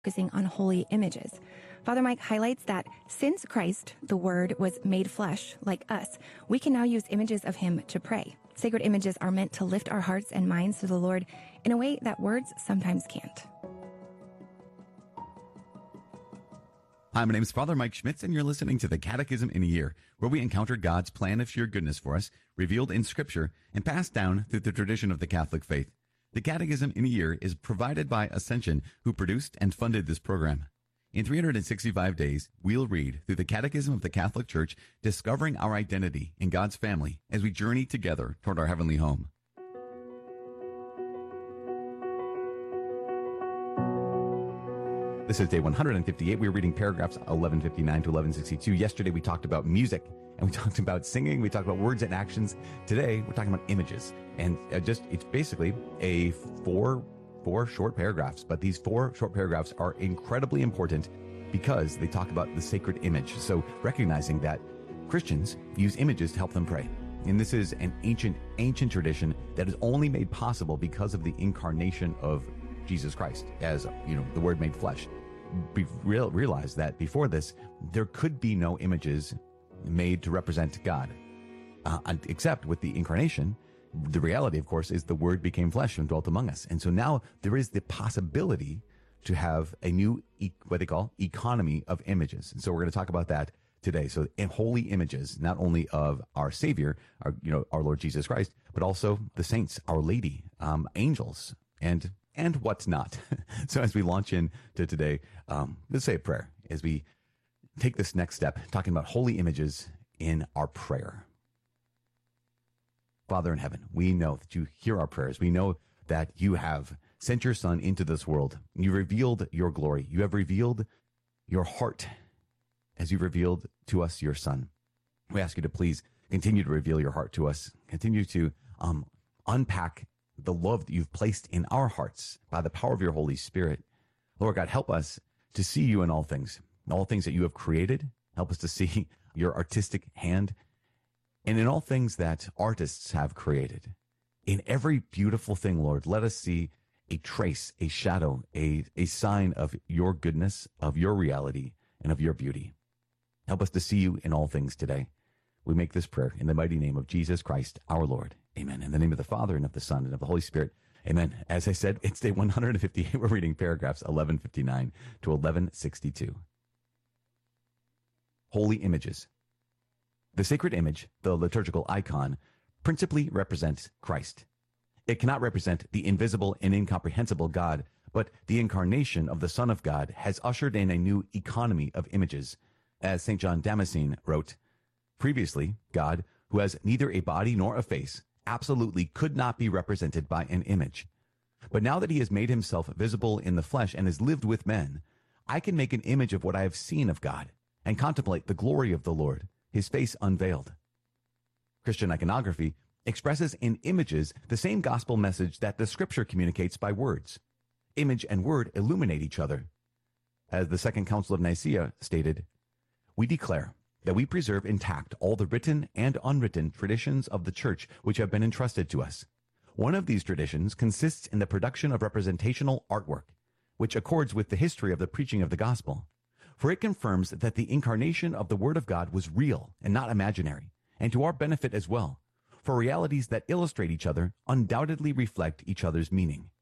focusing on holy images. Father Mike highlights that since Christ, the Word, was made flesh like us, we can now use images of him to pray. Sacred images are meant to lift our hearts and minds to the Lord in a way that words sometimes can't. Hi, my name is Father Mike Schmitz, and you're listening to the Catechism in a Year, where we encounter God's plan of sheer goodness for us, revealed in Scripture and passed down through the tradition of the Catholic faith. The Catechism in a Year is provided by Ascension, who produced and funded this program. In 365 days, we'll read through the Catechism of the Catholic Church, discovering our identity in God's family as we journey together toward our heavenly home. This is day 158. We're reading paragraphs 1159 to 1162. Yesterday, we talked about music, and we talked about singing. We talked about words and actions. Today, we're talking about images. And it's basically a four short paragraphs. But these 4 short paragraphs are incredibly important because they talk about the sacred image. So recognizing that Christians use images to help them pray. And this is an ancient tradition that is only made possible because of the incarnation of Jesus Christ as, the Word made flesh. We realize that before this, there could be no images made to represent God, except with the incarnation. The reality, of course, is the Word became flesh and dwelt among us. And so now there is the possibility to have a new, what they call, economy of images. And so we're going to talk about that today. So holy images, not only of our Savior, our Lord Jesus Christ, but also the saints, Our Lady, angels, and what's not. So as we launch into today, let's say a prayer as we take this next step, talking about holy images in our prayer. Father in heaven, we know that you hear our prayers. We know that you have sent your Son into this world. You revealed your glory. You have revealed your heart as you revealed to us your Son. We ask you to please continue to reveal your heart to us. Continue to unpack the love that you've placed in our hearts by the power of your Holy Spirit. Lord God, help us to see you in all things that you have created. Help us to see your artistic hand, and in all things that artists have created. In every beautiful thing, Lord, let us see a trace, a shadow, a sign of your goodness, of your reality, and of your beauty. Help us to see you in all things today. We make this prayer in the mighty name of Jesus Christ, our Lord. Amen. In the name of the Father, and of the Son, and of the Holy Spirit. Amen. As I said, it's day 158. We're reading paragraphs 1159 to 1162. Holy images. The sacred image, the liturgical icon, principally represents Christ. It cannot represent the invisible and incomprehensible God, but the incarnation of the Son of God has ushered in a new economy of images. As St. John Damascene wrote, previously, God, who has neither a body nor a face, absolutely could not be represented by an image. But now that he has made himself visible in the flesh and has lived with men, I can make an image of what I have seen of God and contemplate the glory of the Lord, his face unveiled. Christian iconography expresses in images the same gospel message that the Scripture communicates by words. Image and word illuminate each other. As the Second Council of Nicaea stated, we declare that we preserve intact all the written and unwritten traditions of the Church which have been entrusted to us. One of these traditions consists in the production of representational artwork, which accords with the history of the preaching of the gospel. For it confirms that the incarnation of the Word of God was real and not imaginary, and to our benefit as well, for realities that illustrate each other undoubtedly reflect each other's meaning.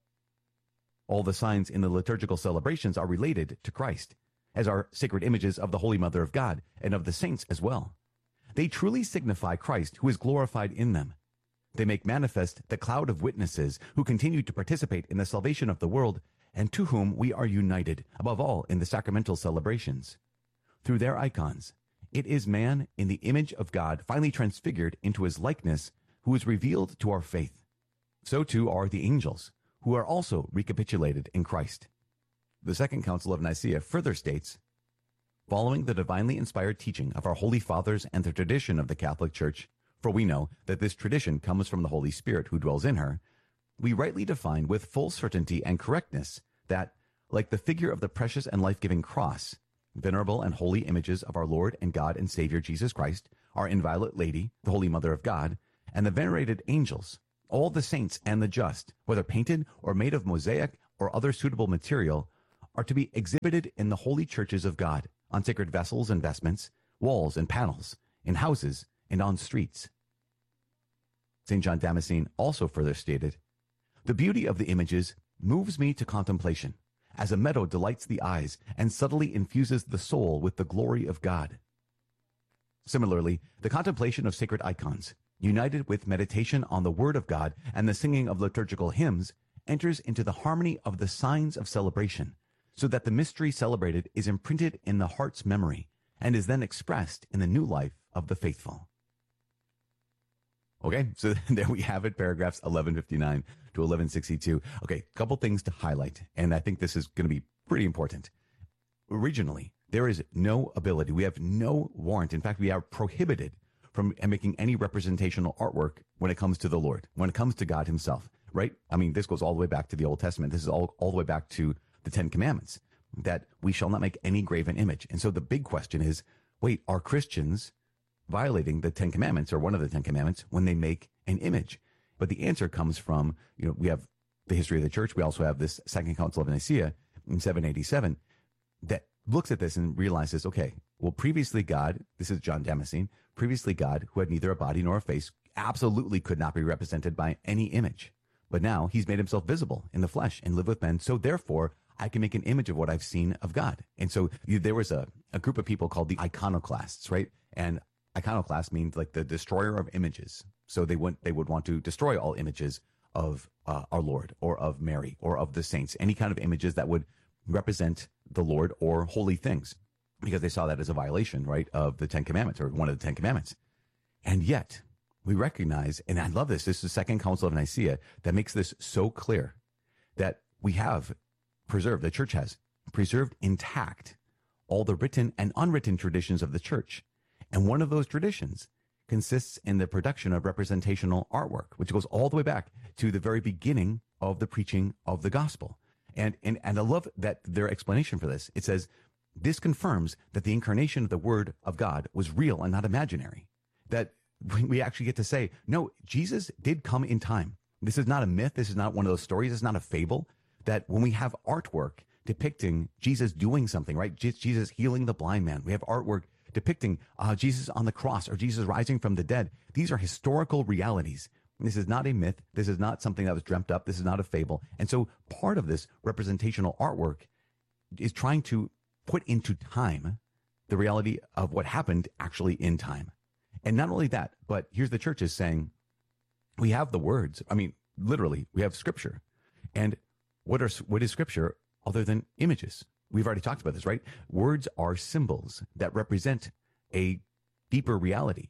All the signs in the liturgical celebrations are related to Christ, as are sacred images of the Holy Mother of God and of the saints as well. They truly signify Christ, who is glorified in them. They make manifest the cloud of witnesses who continue to participate in the salvation of the world, and to whom we are united, above all, in the sacramental celebrations. Through their icons, it is man in the image of God, finally transfigured into his likeness, who is revealed to our faith. So too are the angels, who are also recapitulated in Christ. The Second Council of Nicaea further states, following the divinely inspired teaching of our Holy Fathers and the tradition of the Catholic Church, for we know that this tradition comes from the Holy Spirit who dwells in her, we rightly define with full certainty and correctness that, like the figure of the precious and life-giving cross, venerable and holy images of our Lord and God and Savior Jesus Christ, our Inviolate Lady, the Holy Mother of God, and the venerated angels, all the saints and the just, whether painted or made of mosaic or other suitable material, are to be exhibited in the holy churches of God, on sacred vessels and vestments, walls and panels, in houses and on streets. St. John Damascene also further stated, "The beauty of the images moves me to contemplation, as a meadow delights the eyes and subtly infuses the soul with the glory of God." Similarly, the contemplation of sacred icons, united with meditation on the Word of God and the singing of liturgical hymns, enters into the harmony of the signs of celebration, so that the mystery celebrated is imprinted in the heart's memory and is then expressed in the new life of the faithful. Okay, so there we have it, paragraphs 1159 to 1162. Okay, a couple things to highlight, and I think this is going to be pretty important. Originally, there is no ability, we have no warrant. In fact, we are prohibited from making any representational artwork when it comes to the Lord, when it comes to God himself, right? I mean, this goes all the way back to the Old Testament. This is all the way back to the Ten Commandments, that we shall not make any graven image. And so the big question is, wait, are Christians violating the Ten Commandments or one of the Ten Commandments when they make an image? But the answer comes from, we have the history of the church. We also have this Second Council of Nicaea in 787 that looks at this and realizes, okay, well, previously God, this is John Damascene, previously God, who had neither a body nor a face, absolutely could not be represented by any image. But now he's made himself visible in the flesh and lived with men. So therefore, I can make an image of what I've seen of God. And so there was a group of people called the iconoclasts, right? And iconoclast means like the destroyer of images. So they would want to destroy all images of our Lord or of Mary or of the saints, any kind of images that would represent the Lord or holy things, because they saw that as a violation, right, of the Ten Commandments or one of the Ten Commandments. And yet we recognize, and I love this is the Second Council of Nicaea that makes this so clear, that we have preserved, the church has preserved intact all the written and unwritten traditions of the church. And one of those traditions consists in the production of representational artwork, which goes all the way back to the very beginning of the preaching of the gospel. And I love that their explanation for this. It says, this confirms that the incarnation of the Word of God was real and not imaginary. That we actually get to say, no, Jesus did come in time. This is not a myth. This is not one of those stories. It's not a fable. That when we have artwork depicting Jesus doing something, right? Jesus healing the blind man. We have artwork depicting Jesus on the cross or Jesus rising from the dead. These are historical realities. This is not a myth. This is not something that was dreamt up. This is not a fable. And so part of this representational artwork is trying to put into time the reality of what happened actually in time. And not only that, but here's the church is saying, we have the words. I mean, literally, we have scripture. And what is scripture other than images? We've already talked about this, right? Words are symbols that represent a deeper reality.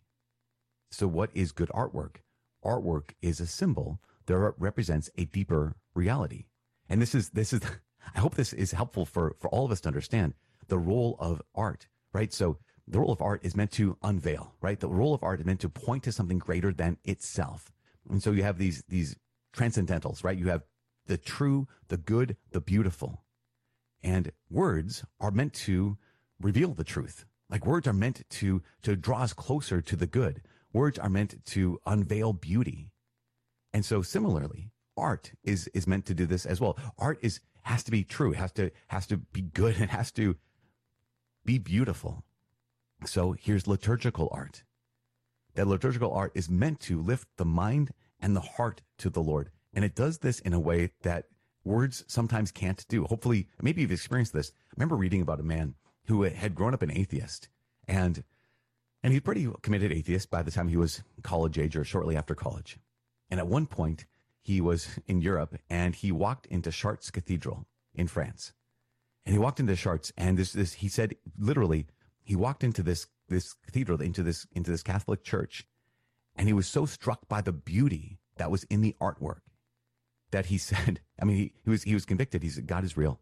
So what is good artwork? Artwork is a symbol that represents a deeper reality. And this is I hope this is helpful for all of us to understand the role of art, right? So the role of art is meant to unveil, right? The role of art is meant to point to something greater than itself. And so you have these transcendentals, right? You have the true, the good, the beautiful. And words are meant to reveal the truth. Like words are meant to draw us closer to the good. Words are meant to unveil beauty. And so similarly, art is meant to do this as well. Art has to be true. It has to be good. It has to be beautiful. So here's liturgical art. That liturgical art is meant to lift the mind and the heart to the Lord. And it does this in a way that words sometimes can't do. Hopefully, maybe you've experienced this. I remember reading about a man who had grown up an atheist, and he's pretty committed atheist by the time he was college age or shortly after college. And at one point, he was in Europe, and he walked into Chartres Cathedral in France. And he walked into Chartres, and this he said literally, he walked into this cathedral, into this Catholic church, and he was so struck by the beauty that was in the artwork that he said, I mean, he was convicted. He said, God is real,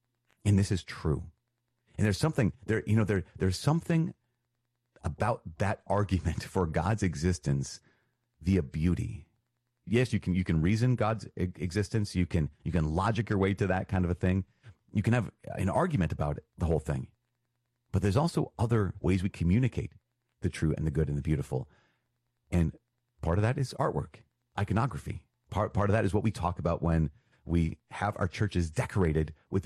and this is true. And there's something there, there's something about that argument for God's existence via beauty. Yes, you can reason God's existence. You can logic your way to that kind of a thing. You can have an argument about it, the whole thing. But there's also other ways we communicate the true and the good and the beautiful. And part of that is artwork, iconography. Part of that is what we talk about when we have our churches decorated with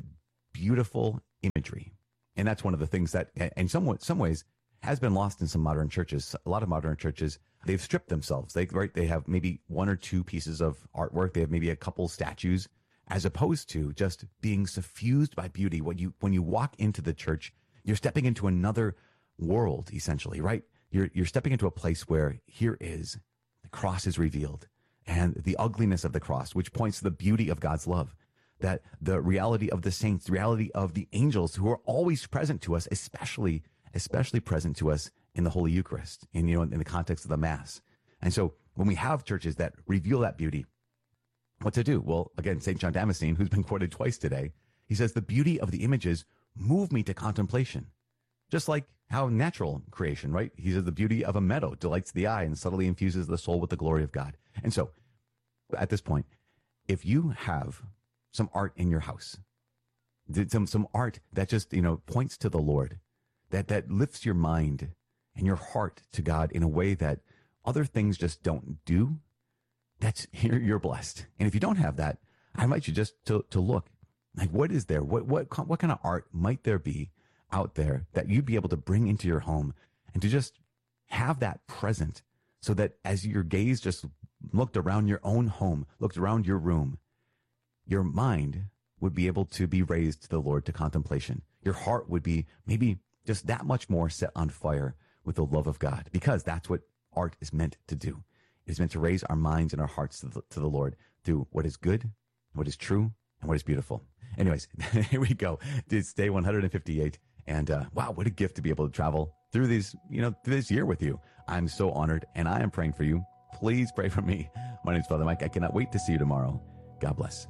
beautiful imagery. And that's one of the things that, in some ways, has been lost in some modern churches. A lot of modern churches, they've stripped themselves. They have maybe one or two pieces of artwork. They have maybe a couple statues, as opposed to just being suffused by beauty. When you walk into the church, you're stepping into another world, essentially, right? You're stepping into a place where here is the cross is revealed, and the ugliness of the cross, which points to the beauty of God's love, that the reality of the saints, the reality of the angels who are always present to us, especially present to us in the Holy Eucharist, in the context of the Mass. And so when we have churches that reveal that beauty, what to do? Well, again, St. John Damascene, who's been quoted twice today, he says, the beauty of the images move me to contemplation. Just like how natural creation, right? He says the beauty of a meadow delights the eye and subtly infuses the soul with the glory of God. And so at this point, if you have some art in your house, some art that just, points to the Lord, that lifts your mind and your heart to God in a way that other things just don't do, you're blessed. And if you don't have that, I invite you just to look, like, what is there? What kind of art might there be out there that you'd be able to bring into your home and to just have that present, so that as your gaze just looked around your own home, looked around your room, your mind would be able to be raised to the Lord, to contemplation. Your heart would be maybe just that much more set on fire with the love of God, because that's what art is meant to do. It is meant to raise our minds and our hearts to the Lord through what is good, what is true, and what is beautiful. Anyways, here we go. It's day 158. And wow, what a gift to be able to travel through these, through this year with you. I'm so honored, and I am praying for you. Please pray for me. My name is Father Mike. I cannot wait to see you tomorrow. God bless.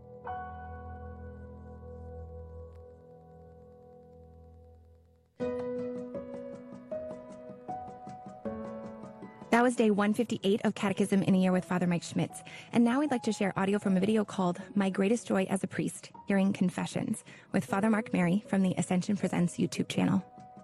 That was day 158 of Catechism in a Year with Father Mike Schmitz. And now we'd like to share audio from a video called My Greatest Joy as a Priest, Hearing Confessions, with Father Mark Mary from the Ascension Presents YouTube channel.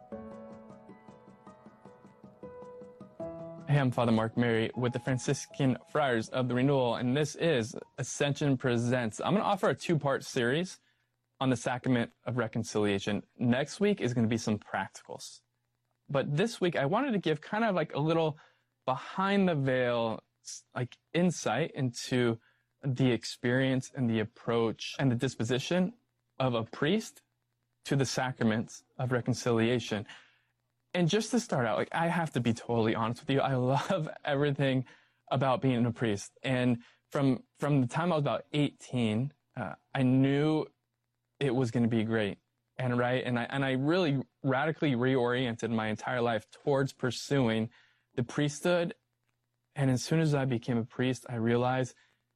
Hey, I'm Father Mark Mary with the Franciscan Friars of the Renewal, and this is Ascension Presents. I'm going to offer a two-part series on the Sacrament of Reconciliation. Next week is going to be some practicals. But this week, I wanted to give kind of like a little behind the veil, like insight into the experience and the approach and the disposition of a priest to the sacraments of reconciliation. And just to start out, like, I have to be totally honest with you. I love everything about being a priest. And from the time I was about 18, I knew it was going to be great and right. And I really radically reoriented my entire life towards pursuing the priesthood. And as soon as I became a priest, I realized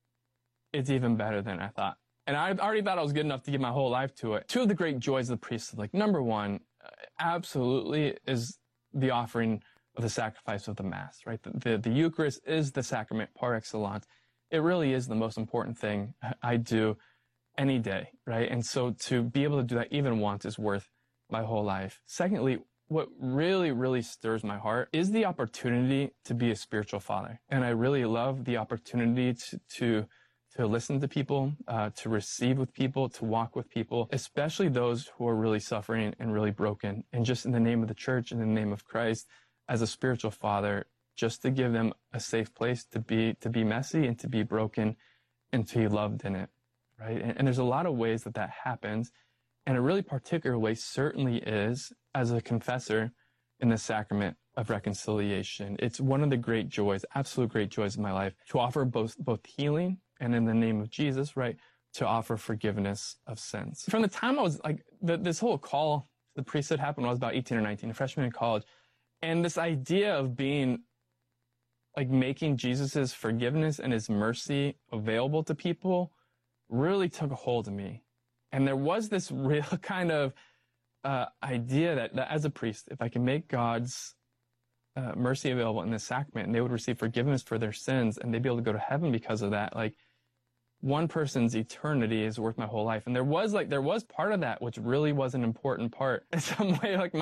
it's even better than I thought. And I already thought I was good enough to give my whole life to it. Two of the great joys of the priesthood, like number one, absolutely, is the offering of the sacrifice of the Mass, right? The Eucharist is the sacrament par excellence. It really is the most important thing I do any day, right? And so to be able to do that even once is worth my whole life. Secondly, what really, really stirs my heart is the opportunity to be a spiritual father. And I really love the opportunity to listen to people, to receive with people, to walk with people, especially those who are really suffering and really broken. And just in the name of the church, in the name of Christ, as a spiritual father, just to give them a safe place to be messy and to be broken and to be loved in it, right? And there's a lot of ways that happens. And a really particular way certainly is as a confessor in the sacrament of reconciliation. It's one of the great joys, absolute great joys of my life, to offer both healing and in the name of Jesus, right, to offer forgiveness of sins. From the time I was like, this whole call to the priesthood happened when I was about 18 or 19, a freshman in college. And this idea of being like making Jesus's forgiveness and his mercy available to people really took a hold of me. And there was this real kind of idea that as a priest, if I can make God's mercy available in this sacrament, and they would receive forgiveness for their sins, and they'd be able to go to heaven because of that, like, one person's eternity is worth my whole life. And there was part of that which really was an important part. In some way, like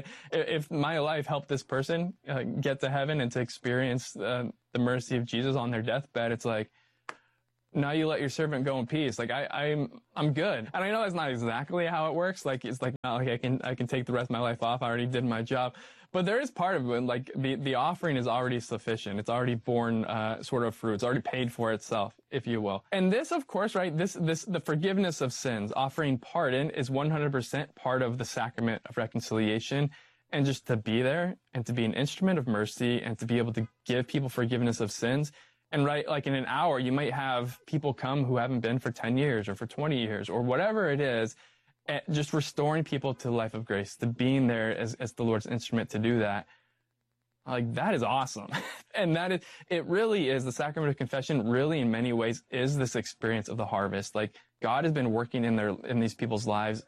if my life helped this person get to heaven and to experience the mercy of Jesus on their deathbed, it's like, now you let your servant go in peace. Like I'm good. And I know that's not exactly how it works. Like it's like not like I can take the rest of my life off. I already did my job. But there is part of it, like the offering is already sufficient. It's already borne sort of fruit. It's already paid for itself, if you will. And this, of course, right, the forgiveness of sins, offering pardon is 100% part of the sacrament of reconciliation. And just to be there and to be an instrument of mercy and to be able to give people forgiveness of sins. And right, like in an hour, you might have people come who haven't been for 10 years or for 20 years or whatever it is, just restoring people to the life of grace, to being there as the Lord's instrument to do that. Like, that is awesome. And it really is, the sacrament of confession really in many ways is this experience of the harvest. Like, God has been working in these people's lives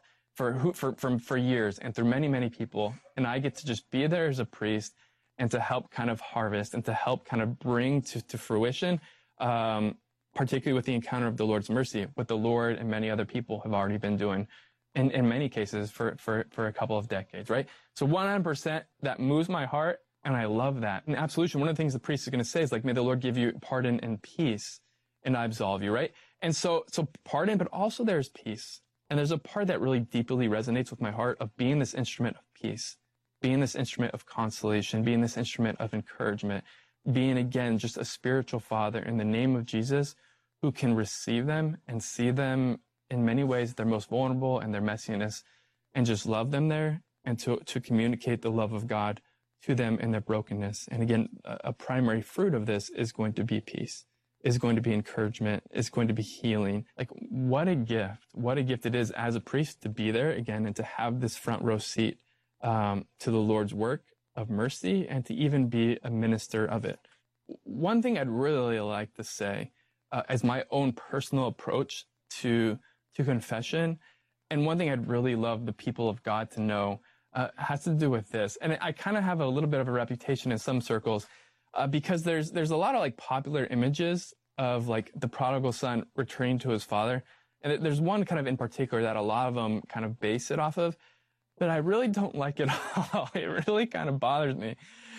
for years and through many, many people. And I get to just be there as a priest and to help kind of harvest and to help kind of bring to fruition, particularly with the encounter of the Lord's mercy, what the Lord and many other people have already been doing in many cases for a couple of decades, right? So 100%, that moves my heart, and I love that. In absolution, one of the things the priest is going to say is like, may the Lord give you pardon and peace, and I absolve you, right? And so pardon, but also there's peace. And there's a part that really deeply resonates with my heart of being this instrument of peace, being this instrument of consolation, being this instrument of encouragement, being, again, just a spiritual father in the name of Jesus who can receive them and see them in many ways, their most vulnerable and their messiness, and just love them there and to communicate the love of God to them in their brokenness. And again, a primary fruit of this is going to be peace, is going to be encouragement, is going to be healing. Like, what a gift it is as a priest to be there again and to have this front row seat to the Lord's work of mercy and to even be a minister of it. One thing I'd really like to say as my own personal approach to confession, and one thing I'd really love the people of God to know has to do with this. And I kind of have a little bit of a reputation in some circles because there's a lot of like popular images of like the prodigal son returning to his father. And there's one kind of in particular that a lot of them kind of base it off of, but I really don't like it all. It really kind of bothers me.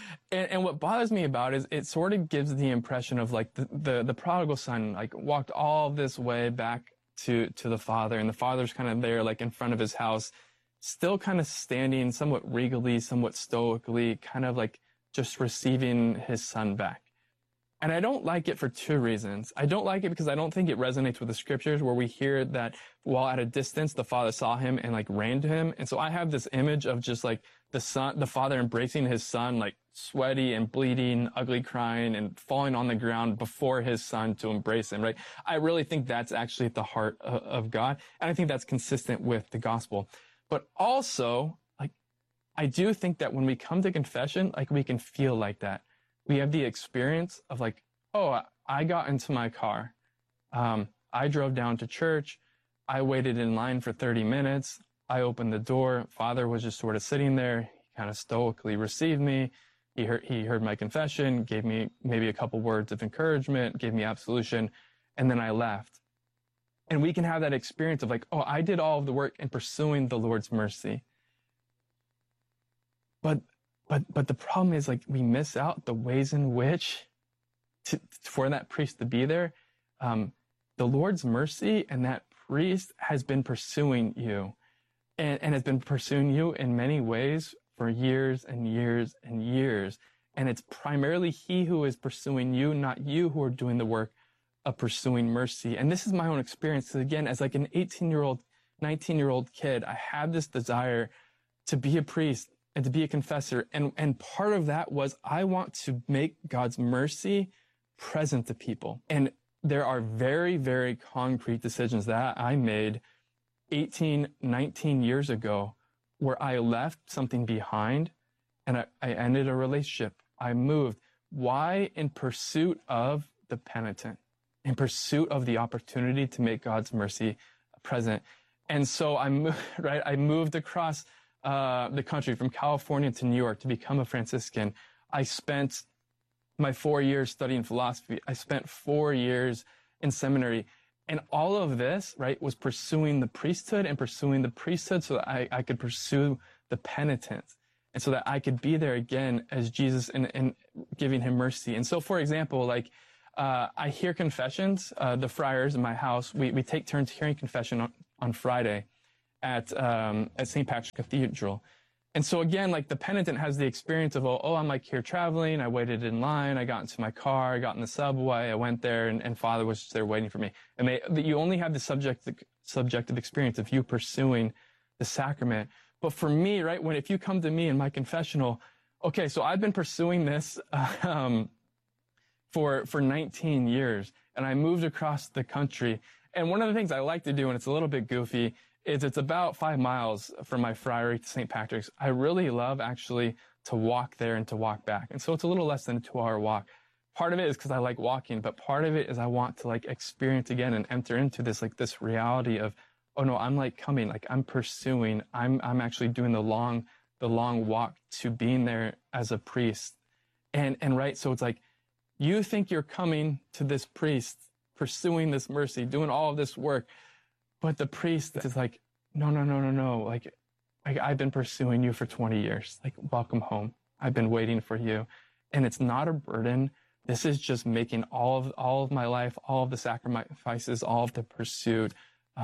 And what bothers me about it is it sort of gives the impression of like the prodigal son like walked all this way back to the father, and the father's kind of there like in front of his house, still kind of standing somewhat regally, somewhat stoically, kind of like just receiving his son back. And I don't like it for two reasons. I don't like it because I don't think it resonates with the scriptures where we hear that while at a distance, the father saw him and like ran to him. And so I have this image of just like the father embracing his son, like sweaty and bleeding, ugly crying and falling on the ground before his son to embrace him, right? I really think that's actually at the heart of God. And I think that's consistent with the gospel. But also, like, I do think that when we come to confession, like, we can feel like that. We have the experience of like, oh, I got into my car. I drove down to church. I waited in line for 30 minutes. I opened the door. Father was just sort of sitting there. He kind of stoically received me. He heard my confession, gave me maybe a couple words of encouragement, gave me absolution, and then I left. And we can have that experience of like, oh, I did all of the work in pursuing the Lord's mercy. But the problem is, like, we miss out the ways in which for that priest to be there. The Lord's mercy and that priest has been pursuing you and has been pursuing you in many ways for years and years and years. And it's primarily he who is pursuing you, not you who are doing the work of pursuing mercy. And this is my own experience. Again, as like an 18-year-old, 19-year-old kid, I had this desire to be a priest and to be a confessor. And part of that was I want to make God's mercy present to people. And there are very, very concrete decisions that I made 18, 19 years ago where I left something behind and I ended a relationship. I moved. Why? In pursuit of the penitent, in pursuit of the opportunity to make God's mercy present. And so I moved across the country from California to New York to become a Franciscan. I spent my 4 years studying philosophy. I spent 4 years in seminary. And all of this, right, was pursuing the priesthood so that I could pursue the penitent. And so that I could be there again as Jesus and giving him mercy. And so, for example, like, I hear confessions. The friars in my house, we take turns hearing confession on Friday at St. Patrick's Cathedral. And so again, like the penitent has the experience of, oh, I'm like here traveling. I waited in line. I got into my car. I got in the subway. I went there and Father was just there waiting for me. And you only have the subjective experience of you pursuing the sacrament. But for me, right, if you come to me in my confessional, okay, so I've been pursuing this, for 19 years, and I moved across the country. And one of the things I like to do, and it's a little bit goofy, is it's about 5 miles from my friary to St. Patrick's. I really love actually to walk there and to walk back. And so it's a little less than a 2-hour walk. Part of it is because I like walking, but part of it is I want to like experience again and enter into this, like this reality of, oh no, I'm like coming, like I'm pursuing, I'm actually doing the long walk to being there as a priest. And right, so it's like, you think you're coming to this priest, pursuing this mercy, doing all of this work, but the priest is like, no. Like I've been pursuing you for 20 years. Like, welcome home. I've been waiting for you. And it's not a burden. This is just making all of my life, all of the sacrifices, all of the pursuit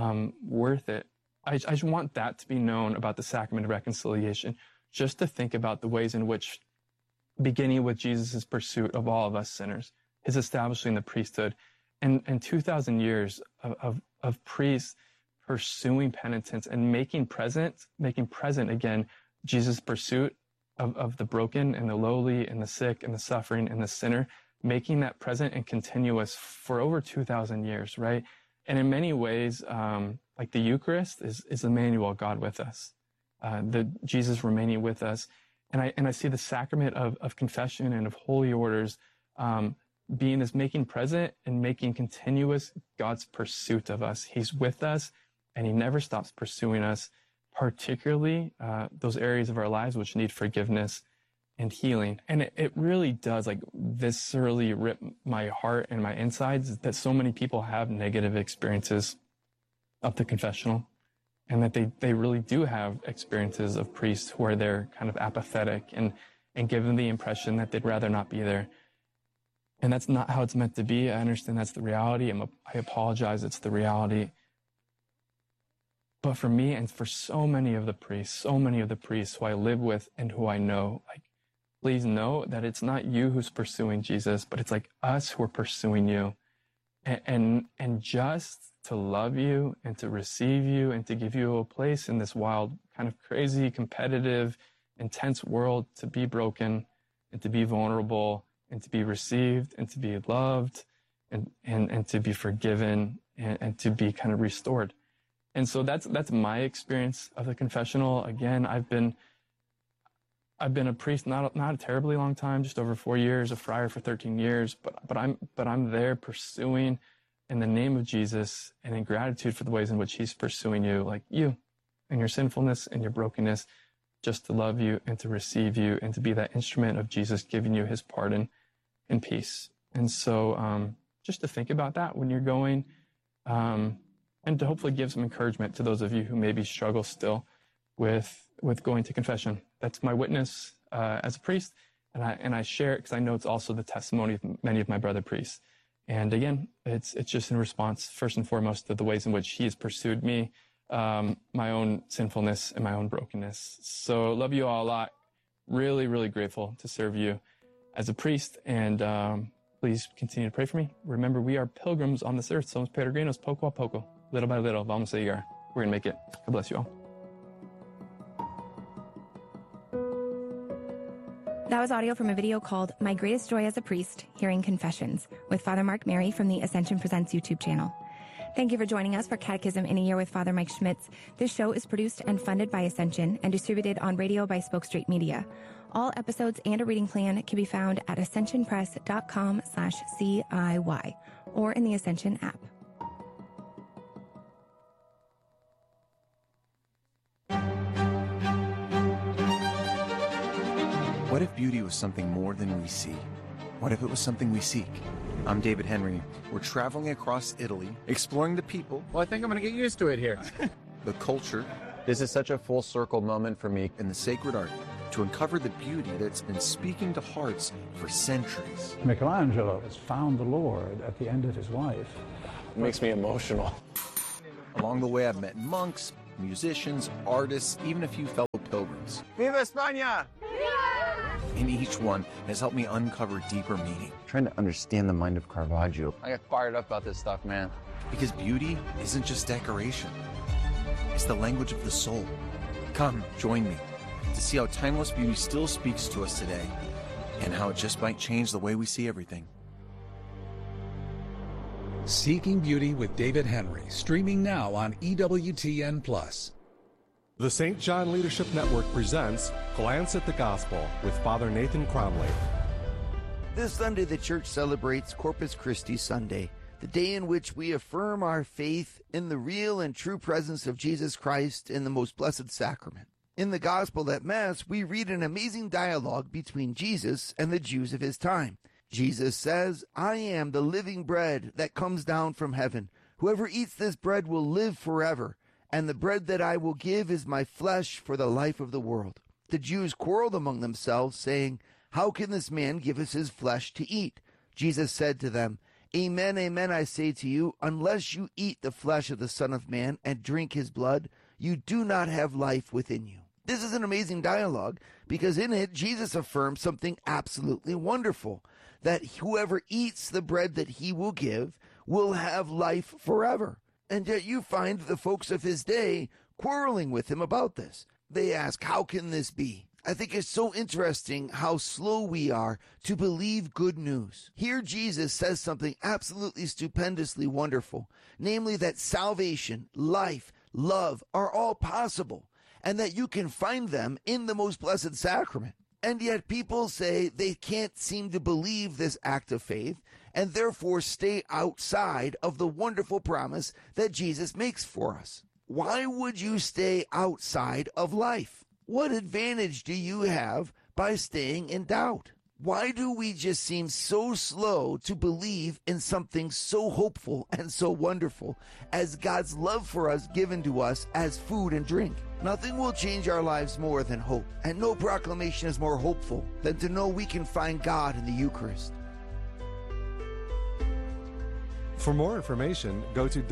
worth it. I just want that to be known about the sacrament of reconciliation, just to think about the ways in which, beginning with Jesus' pursuit of all of us sinners, his establishing the priesthood, and 2,000 years of priests pursuing penitence and making present again Jesus' pursuit of the broken and the lowly and the sick and the suffering and the sinner, making that present and continuous for over 2,000 years, right? And in many ways, like the Eucharist is Emmanuel, God with us, the Jesus remaining with us. And I see the sacrament of confession and of holy orders being this making present and making continuous God's pursuit of us. He's with us, and he never stops pursuing us, particularly those areas of our lives which need forgiveness and healing. And it really does like viscerally rip my heart and my insides that so many people have negative experiences of the confessional. And that they really do have experiences of priests who are there kind of apathetic and give them the impression that they'd rather not be there. And that's not how it's meant to be. I understand that's the reality. I apologize, it's the reality. But for me and for so many of the priests who I live with and who I know, like, please know that it's not you who's pursuing Jesus, but it's like us who are pursuing you. And just to love you and to receive you and to give you a place in this wild, kind of crazy, competitive, intense world to be broken and to be vulnerable and to be received and to be loved and to be forgiven and to be kind of restored. And so that's my experience of the confessional. Again, I've been a priest not a terribly long time, just over 4 years, a friar for 13 years, but I'm there pursuing in the name of Jesus and in gratitude for the ways in which he's pursuing you, like you and your sinfulness and your brokenness, just to love you and to receive you and to be that instrument of Jesus giving you his pardon and peace. And so just to think about that when you're going, and to hopefully give some encouragement to those of you who maybe struggle still with going to confession. That's my witness as a priest, and I share it because I know it's also the testimony of many of my brother priests. And again, it's just in response, first and foremost, to the ways in which he has pursued me, my own sinfulness and my own brokenness. So love you all a lot. Really, really grateful to serve you as a priest. And please continue to pray for me. Remember, we are pilgrims on this earth. Somos peregrinos poco a poco. Little by little, vamos a llegar. We're going to make it. God bless you all. That was audio from a video called My Greatest Joy as a Priest, Hearing Confessions, with Father Mark Mary from the Ascension Presents YouTube channel. Thank you for joining us for Catechism in a Year with Father Mike Schmitz. This show is produced and funded by Ascension and distributed on radio by Spoke Street Media. All episodes and a reading plan can be found at ascensionpress.com/CIY or in the Ascension app. What if beauty was something more than we see? What if it was something we seek? I'm David Henry. We're traveling across Italy, exploring the people. Well, I think I'm going to get used to it here. The culture. This is such a full circle moment for me. And the sacred art to uncover the beauty that's been speaking to hearts for centuries. Michelangelo has found the Lord at the end of his life. It makes me emotional. Along the way, I've met monks, musicians, artists, even a few fellow pilgrims. Viva España! And each one has helped me uncover deeper meaning. Trying to understand the mind of Caravaggio. I get fired up about this stuff, man. Because beauty isn't just decoration. It's the language of the soul. Come, join me to see how timeless beauty still speaks to us today and how it just might change the way we see everything. Seeking Beauty with David Henry, streaming now on EWTN+. The St. John Leadership Network presents Glance at the Gospel with Father Nathan Cromley. This Sunday, the church celebrates Corpus Christi Sunday, the day in which we affirm our faith in the real and true presence of Jesus Christ in the most blessed sacrament. In the Gospel at Mass, we read an amazing dialogue between Jesus and the Jews of his time. Jesus says, "I am the living bread that comes down from heaven. Whoever eats this bread will live forever, and the bread that I will give is my flesh for the life of the world." The Jews quarreled among themselves, saying, "How can this man give us his flesh to eat?" Jesus said to them, "Amen, amen, I say to you, unless you eat the flesh of the Son of Man and drink his blood, you do not have life within you." This is an amazing dialogue because in it, Jesus affirms something absolutely wonderful, that whoever eats the bread that he will give will have life forever. And yet you find the folks of his day quarreling with him about this. They ask, how can this be? I think it's so interesting how slow we are to believe good news. Here Jesus says something absolutely stupendously wonderful, namely that salvation, life, love are all possible, and that you can find them in the most blessed sacrament. And yet people say they can't seem to believe this act of faith and therefore stay outside of the wonderful promise that Jesus makes for us. Why would you stay outside of life? What advantage do you have by staying in doubt? Why do we just seem so slow to believe in something so hopeful and so wonderful as God's love for us given to us as food and drink? Nothing will change our lives more than hope, and no proclamation is more hopeful than to know we can find God in the Eucharist. For more information, go to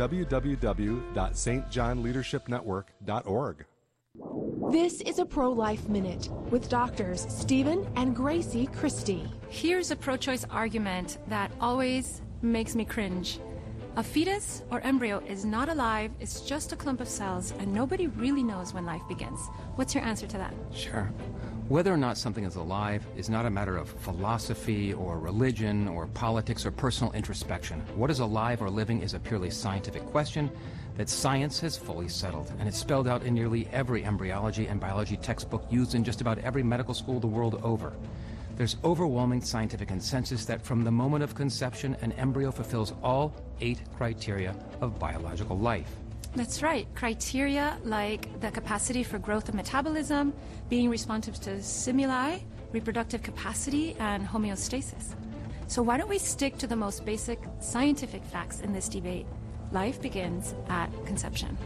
www.stjohnleadershipnetwork.org. This is a Pro-Life Minute with doctors Stephen and Gracie Christie. Here's a pro-choice argument that always makes me cringe. A fetus or embryo is not alive, it's just a clump of cells, and nobody really knows when life begins. What's your answer to that? Sure. Whether or not something is alive is not a matter of philosophy or religion or politics or personal introspection. What is alive or living is a purely scientific question that science has fully settled, and it's spelled out in nearly every embryology and biology textbook used in just about every medical school the world over. There's overwhelming scientific consensus that from the moment of conception, an embryo fulfills all 8 criteria of biological life. That's right. Criteria like the capacity for growth and metabolism, being responsive to stimuli, reproductive capacity, and homeostasis. So why don't we stick to the most basic scientific facts in this debate? Life begins at conception.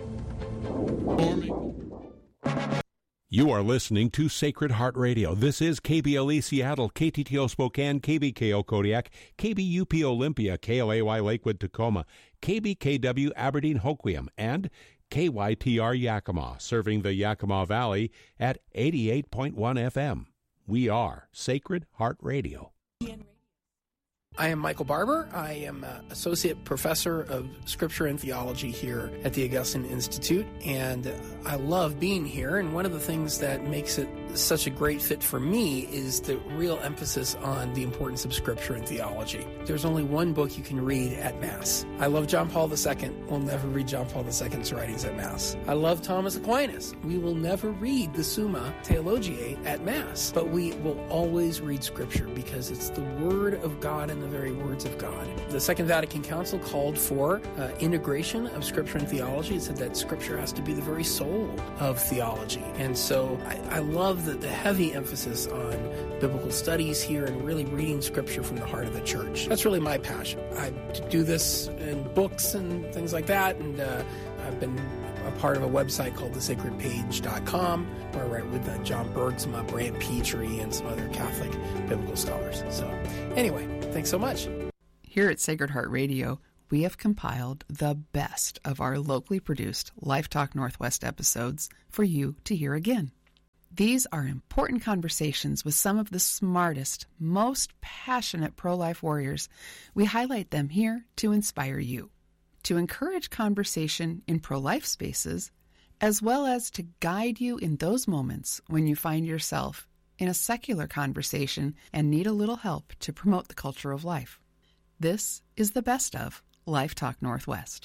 You are listening to Sacred Heart Radio. This is KBLE Seattle, KTTO Spokane, KBKO Kodiak, KBUP Olympia, KLAY Lakewood Tacoma, KBKW Aberdeen Hoquiam, and KYTR Yakima, serving the Yakima Valley at 88.1 FM. We are Sacred Heart Radio. I am Michael Barber. I am Associate Professor of Scripture and Theology here at the Augustine Institute, and I love being here. And one of the things that makes it such a great fit for me is the real emphasis on the importance of Scripture and theology. There's only one book you can read at Mass. I love John Paul II. We'll never read John Paul II's writings at Mass. I love Thomas Aquinas. We will never read the Summa Theologiae at Mass, but we will always read Scripture because it's the Word of God and the very words of God. The Second Vatican Council called for integration of Scripture and theology. It said that Scripture has to be the very soul of theology. And so I love the heavy emphasis on biblical studies here and really reading Scripture from the heart of the church. That's really my passion. I do this in books and things like that, and I've been a part of a website called thesacredpage.com, where I write with John Bergsma, Brant Petrie, and some other Catholic biblical scholars. So anyway, thanks so much. Here at Sacred Heart Radio, we have compiled the best of our locally produced Life Talk Northwest episodes for you to hear again. These are important conversations with some of the smartest, most passionate pro-life warriors. We highlight them here to inspire you, to encourage conversation in pro-life spaces, as well as to guide you in those moments when you find yourself in a secular conversation and need a little help to promote the culture of life. This is the best of Life Talk Northwest.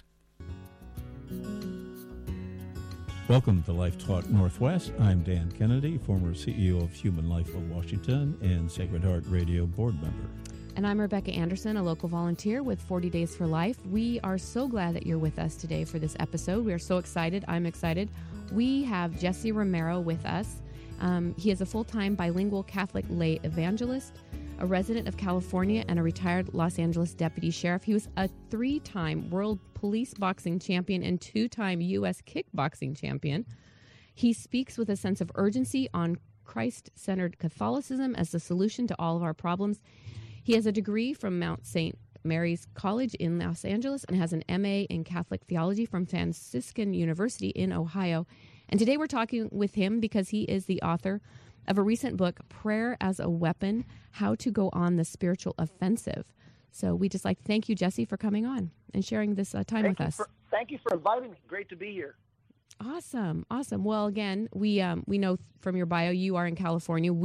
Welcome to Life Talk Northwest. I'm Dan Kennedy, former CEO of Human Life of Washington and Sacred Heart Radio board member. And I'm Rebecca Anderson, a local volunteer with 40 Days for Life. We are so glad that you're with us today for this episode. We are so excited. I'm excited. We have Jesse Romero with us. He is a full-time bilingual Catholic lay evangelist, a resident of California, and a retired Los Angeles deputy sheriff. He was a 3-time world police boxing champion and 2-time U.S. kickboxing champion. He speaks with a sense of urgency on Christ-centered Catholicism as the solution to all of our problems. He has a degree from Mount St. Mary's College in Los Angeles and has an MA in Catholic theology from Franciscan University in Ohio. And today we're talking with him because he is the author of a recent book, Prayer as a Weapon, How to Go on the Spiritual Offensive. So we just like to thank you, Jesse, for coming on and sharing this time with us. Thank you for inviting me. Great to be here. Awesome. Well, again, we know from your bio you are in California.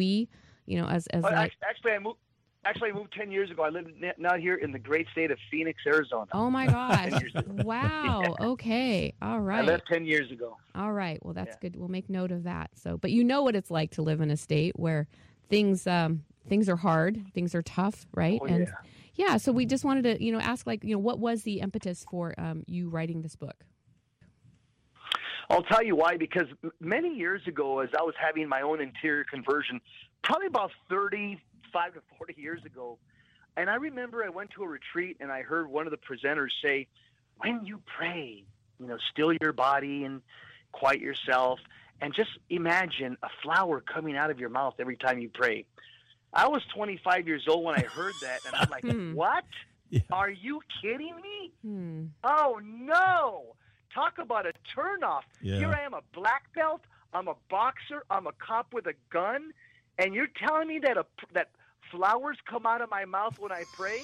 Actually, I moved 10 years ago. I live now here in the great state of Phoenix, Arizona. Oh, my gosh. Wow. Yeah. Okay. All right. I left 10 years ago. All right. Well, that's good. We'll make note of that. But you know what it's like to live in a state where things are hard, things are tough, right? Oh, yeah. So we just wanted to, ask, what was the impetus for you writing this book? I'll tell you why, because many years ago, as I was having my own interior conversion, probably about 35 to 40 years ago, and I remember I went to a retreat and I heard one of the presenters say, when you pray, still your body and quiet yourself and just imagine a flower coming out of your mouth every time you pray. I was 25 years old when I heard that, and I'm like, what? Yeah. Are you kidding me? Oh, no. Talk about a turnoff. Yeah. Here I am, a black belt. I'm a boxer. I'm a cop with a gun. And you're telling me that that flowers come out of my mouth when I pray?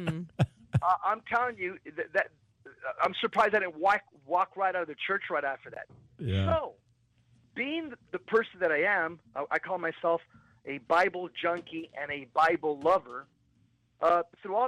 I'm telling you that I'm surprised I didn't walk right out of the church right after that. Yeah. So, being the person that I am, I call myself a Bible junkie and a Bible lover. Throughout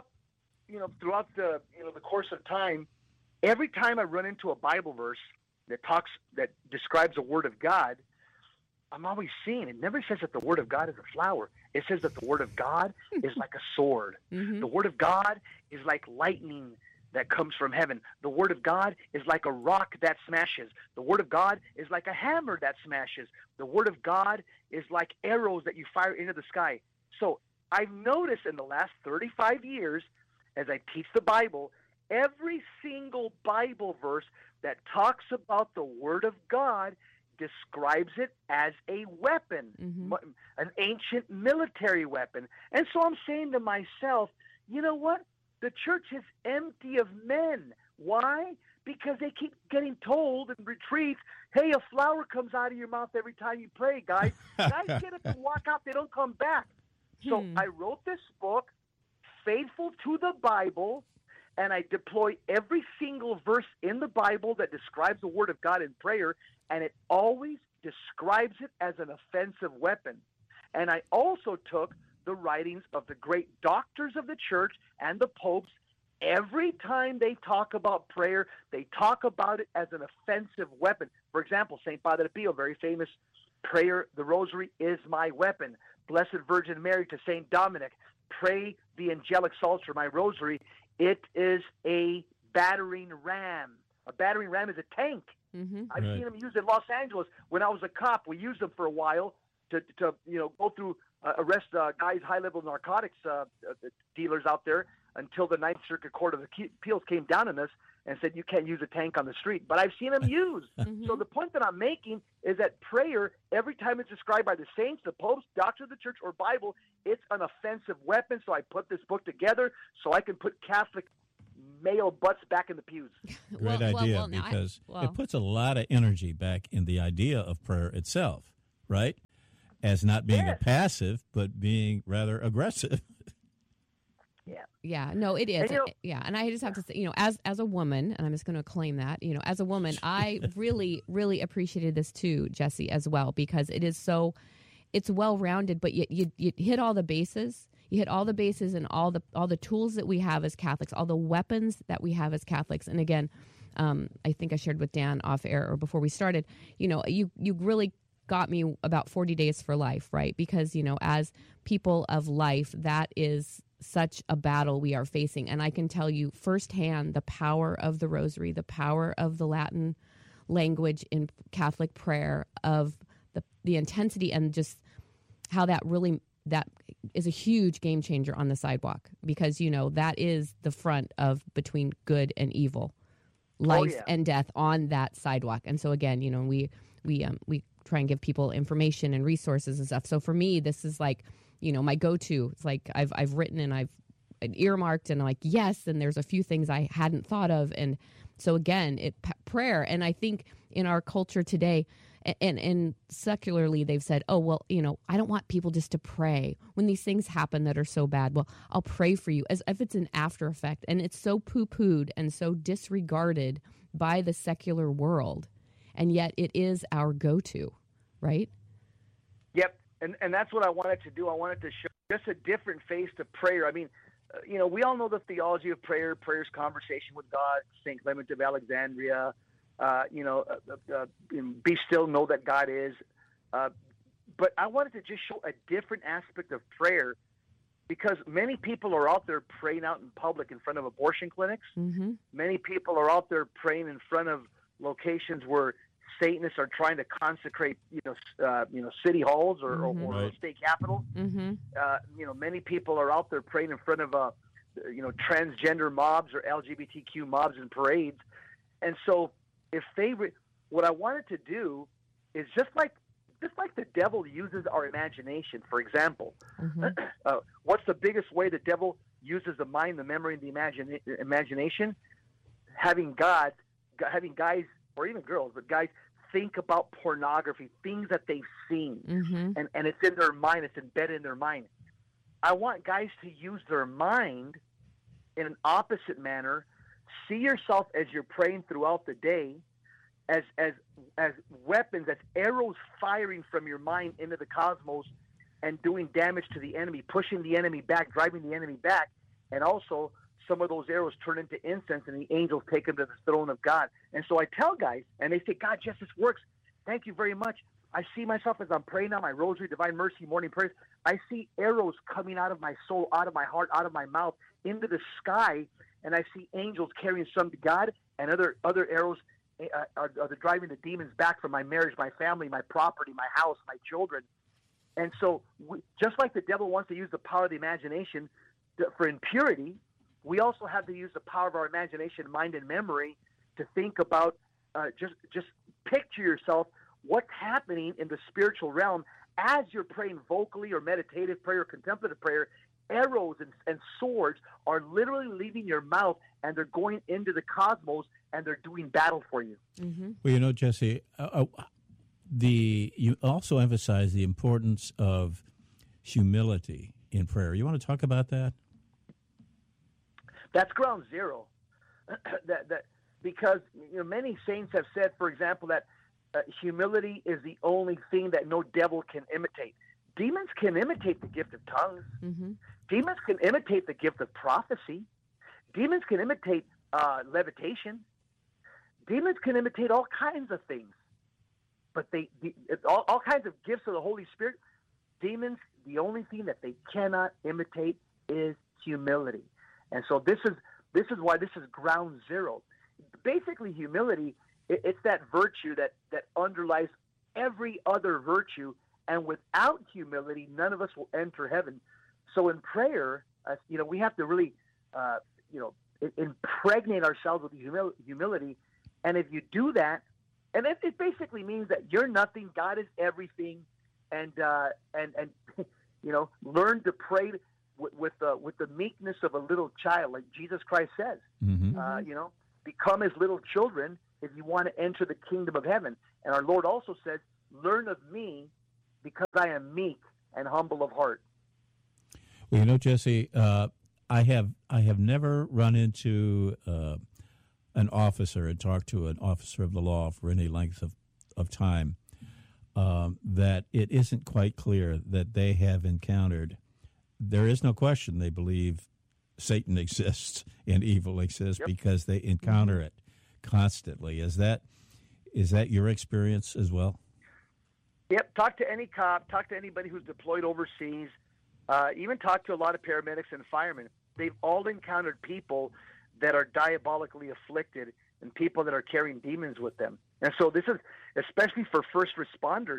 the course of time, every time I run into a Bible verse that describes a word of God, I'm always seeing it never says that the word of God is a flower. It says that the word of God is like a sword. Mm-hmm. The word of God is like lightning that comes from heaven. The word of God is like a rock that smashes. The word of God is like a hammer that smashes. The word of God is like arrows that you fire into the sky. So I've noticed in the last 35 years, as I teach the Bible, every single Bible verse that talks about the word of God describes it as a weapon, an ancient military weapon. And so I'm saying to myself, you know what? The church is empty of men. Why? Because they keep getting told in retreats, hey, a flower comes out of your mouth every time you pray, guys. Guys get up and walk out. They don't come back. So I wrote this book, faithful to the Bible, and I deploy every single verse in the Bible that describes the Word of God in prayer, and it always describes it as an offensive weapon. And I also took the writings of the great doctors of the church and the popes. Every time they talk about prayer, they talk about it as an offensive weapon. For example, St. Padre Pio, very famous prayer, the Rosary is my weapon. Blessed Virgin Mary to St. Dominic, pray the angelic psalter, my Rosary. It is a battering ram. A battering ram is a tank. I've seen them used in Los Angeles. When I was a cop, we used them for a while to go through, arrest guys, high-level narcotics dealers out there until the Ninth Circuit Court of Appeals came down on us. and said you can't use a tank on the street, but I've seen them used. So the point that I'm making is that prayer, every time it's described by the saints, the popes, doctors of the church, or Bible, it's an offensive weapon. So I put this book together so I can put Catholic male butts back in the pews. Great idea, because it puts a lot of energy back in the idea of prayer itself, right? As not being a passive, but being rather aggressive. Yeah, no, it is. And I just have to say, as a woman, and I'm just going to claim that, as a woman, I really, really appreciated this too, Jesse, as well, because it's well-rounded, but you hit all the bases. You hit all the bases and all the tools that we have as Catholics, all the weapons that we have as Catholics. And again, I think I shared with Dan off air or before we started, you really got me about 40 Days for Life, right? Because, as people of life, that is such a battle we are facing. And I can tell you firsthand the power of the rosary, the power of the Latin language in Catholic prayer, of the intensity, and just how that is a huge game changer on the sidewalk, because, that is the front of between good and evil, life and death on that sidewalk. And so again, we try and give people information and resources and stuff. So for me, this is like, my go-to. It's like I've written and I've earmarked and like, yes, and there's a few things I hadn't thought of. And so again, prayer. And I think in our culture today, and secularly, they've said, oh, well, I don't want people just to pray when these things happen that are so bad. Well, I'll pray for you, as if it's an after effect. And it's so poo-pooed and so disregarded by the secular world. And yet it is our go-to, right? Yep. And that's what I wanted to do. I wanted to show just a different face to prayer. I mean, we all know the theology of prayer, prayer's conversation with God, St. Clement of Alexandria, be still, know that God is. But I wanted to just show a different aspect of prayer, because many people are out there praying out in public in front of abortion clinics. Mm-hmm. Many people are out there praying in front of locations where Satanists are trying to consecrate, city halls or state capitals. Mm-hmm. Many people are out there praying in front of, transgender mobs or LGBTQ mobs and parades. And so what I wanted to do is just like the devil uses our imagination, for example, what's the biggest way the devil uses the mind, the memory, and the imagination? Having guys, or even girls, but guys, think about pornography, things that they've seen, and it's in their mind, it's embedded in their mind. I want guys to use their mind in an opposite manner. See yourself as you're praying throughout the day as weapons, as arrows firing from your mind into the cosmos and doing damage to the enemy, pushing the enemy back, driving the enemy back, and also some of those arrows turn into incense and the angels take them to the throne of God. And so I tell guys, and they say, God, yes, this works. Thank you very much. I see myself as I'm praying on my rosary, divine mercy, morning prayers. I see arrows coming out of my soul, out of my heart, out of my mouth, into the sky, and I see angels carrying some to God, and other arrows are driving the demons back from my marriage, my family, my property, my house, my children. And so just like the devil wants to use the power of the imagination for impurity, we also have to use the power of our imagination, mind, and memory to think about, just picture yourself what's happening in the spiritual realm as you're praying vocally or meditative prayer or contemplative prayer. Arrows and swords are literally leaving your mouth, and they're going into the cosmos, and they're doing battle for you. Mm-hmm. Well, Jesse, you also emphasize the importance of humility in prayer. You want to talk about that? That's ground zero. Because many saints have said, for example, that humility is the only thing that no devil can imitate. Demons can imitate the gift of tongues. Mm-hmm. Demons can imitate the gift of prophecy. Demons can imitate levitation. Demons can imitate all kinds of things. But all kinds of gifts of the Holy Spirit. Demons, the only thing that they cannot imitate is humility. And so this is why this is ground zero. Basically, humility, it's that virtue that underlies every other virtue, and without humility, none of us will enter heaven. So in prayer, we have to really, impregnate ourselves with humility. And if you do that, and it basically means that you're nothing, God is everything, and learn to pray with the meekness of a little child, like Jesus Christ says. Become as little children if you want to enter the kingdom of heaven. And our Lord also says, learn of me because I am meek and humble of heart. Well, Jesse, I have never run into an officer and talked to an officer of the law for any length of time that it isn't quite clear that they have encountered. There is no question they believe Satan exists and evil exists because they encounter it constantly. Is that your experience as well? Yep. Talk to any cop, talk to anybody who's deployed overseas, even talk to a lot of paramedics and firemen. They've all encountered people that are diabolically afflicted and people that are carrying demons with them. And so this is, especially for first responders,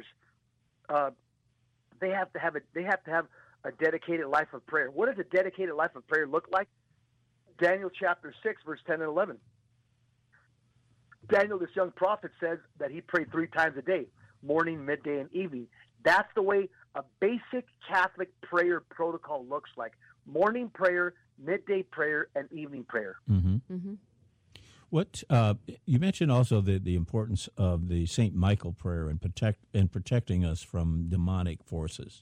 they have to have a dedicated life of prayer. What does a dedicated life of prayer look like? Daniel chapter 6, verse 10 and 11. Daniel, this young prophet, says that he prayed 3 times a day, morning, midday, and evening. That's the way a basic Catholic prayer protocol looks like. Morning prayer, midday prayer, and evening prayer. Mm-hmm. Mm-hmm. What you mentioned also the importance of the St. Michael prayer and protecting us from demonic forces.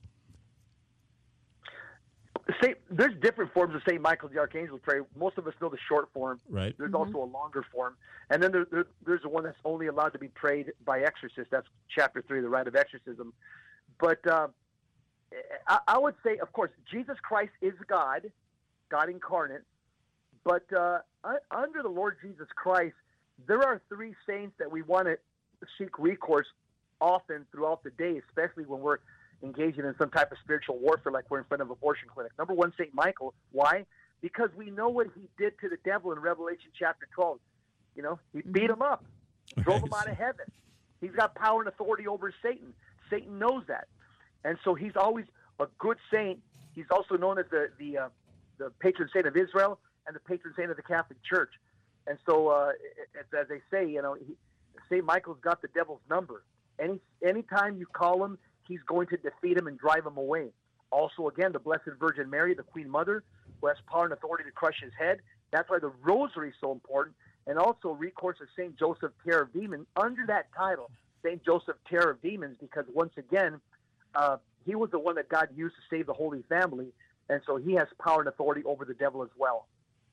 There's different forms of St. Michael the Archangel prayer. Most of us know the short form. Right. There's also a longer form. And then there's the one that's only allowed to be prayed by exorcists. That's chapter 3, the rite of exorcism. But I would say, of course, Jesus Christ is God incarnate. But under the Lord Jesus Christ, there are 3 saints that we want to seek recourse often throughout the day, especially when we're engaging in some type of spiritual warfare, like we're in front of an abortion clinic. Number 1, St. Michael. Why? Because we know what he did to the devil in Revelation chapter 12. He beat him up, drove him out of heaven. He's got power and authority over Satan. Satan knows that. And so he's always a good saint. He's also known as the patron saint of Israel and the patron saint of the Catholic Church. And so, as they say, St. Michael's got the devil's number. Anytime you call him, he's going to defeat him and drive him away. Also, again, the Blessed Virgin Mary, the Queen Mother, who has power and authority to crush his head. That's why the rosary is so important. And also recourse of St. Joseph, Terror of Demons, under that title, St. Joseph, Terror of Demons, because once again, he was the one that God used to save the Holy Family. And so he has power and authority over the devil as well.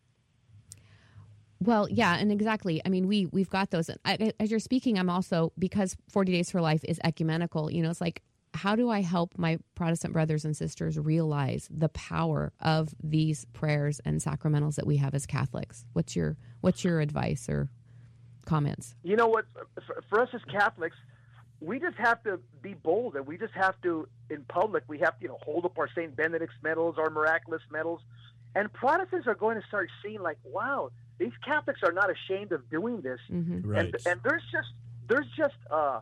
Well, yeah, and exactly. I mean, we've got those. As you're speaking, I'm also, because 40 Days for Life is ecumenical, it's like, how do I help my Protestant brothers and sisters realize the power of these prayers and sacramentals that we have as Catholics? What's your advice or comments? You know what? For us as Catholics, we just have to be bold, and we just have to, in public, we have to hold up our St. Benedict's medals, our miraculous medals, and Protestants are going to start seeing like, wow, these Catholics are not ashamed of doing this. Mm-hmm. Right. And there's just